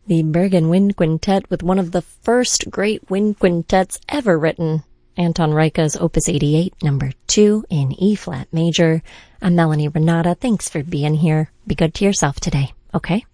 The Bergen Wind Quintet with one of the first great wind quintets ever written, Anton Reicha's Opus 88, number 2 in E-flat major. I'm Melanie Renata. Thanks for being here. Be good to yourself today, okay?